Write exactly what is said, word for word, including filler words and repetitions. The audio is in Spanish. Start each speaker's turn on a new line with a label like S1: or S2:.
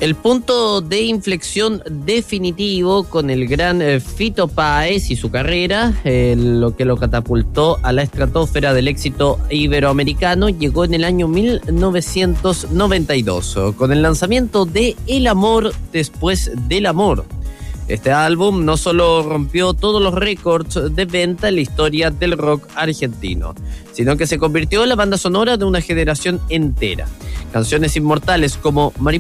S1: El punto de inflexión definitivo con el gran eh, Fito Páez y su carrera, eh, lo que lo catapultó a la estratosfera del éxito iberoamericano, llegó en el año mil novecientos noventa y dos, con el lanzamiento de El amor después del amor. Este álbum no solo rompió todos los récords de venta en la historia del rock argentino, sino que se convirtió en la banda sonora de una generación entera. Canciones inmortales como Mariposa